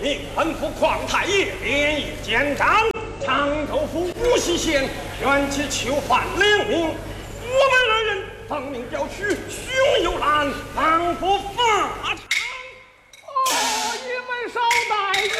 命吩咐匡太爷连夜监章，常州府无锡县原其囚犯2名，我们2人奉命调取，凶有拦，方不法场。 哦，你们稍待一